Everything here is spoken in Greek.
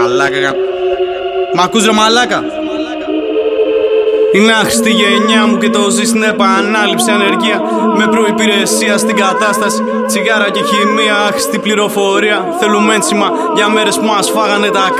μαλάκα. Μ' ακούς ρε μαλάκα? Είναι άχρηστη η γενιά μου και το ζει στην επανάληψη. Ανεργία με προϋπηρεσία στην κατάσταση. Τσιγάρα και χημεία, άχρηστη πληροφορία. Θέλουμε ένσημα για μέρες που μας φάγανε τα